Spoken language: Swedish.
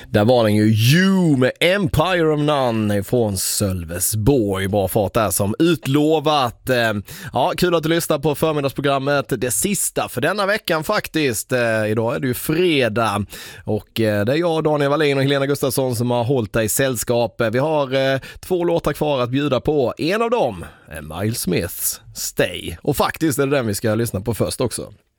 Där var den ju You med Empire of None från Sölvesborg. Bra fart där som utlovat. Ja, kul att du lyssnar på förmiddagsprogrammet. Det sista för denna veckan faktiskt. Idag är det ju fredag och det är jag, Daniel Wallin och Helena Gustafsson som har hållit dig i sällskap. Vi har 2 låtar kvar att bjuda på. En av dem är Miles Smiths Stay. Och faktiskt är det den vi ska lyssna på först också.